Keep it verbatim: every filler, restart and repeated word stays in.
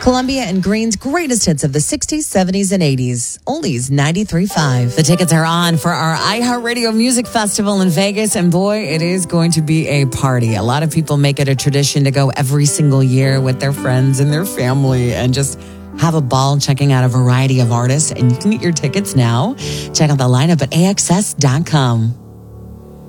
Columbia and Green's greatest hits of the sixties, seventies, and eighties. Oldies ninety-three point five. The tickets are on for our iHeartRadio Music Festival in Vegas, and boy, it is going to be a party. A lot of people make it a tradition to go every single year with their friends and their family and just have a ball checking out a variety of artists. And you can get your tickets now. Check out the lineup at A X S dot com.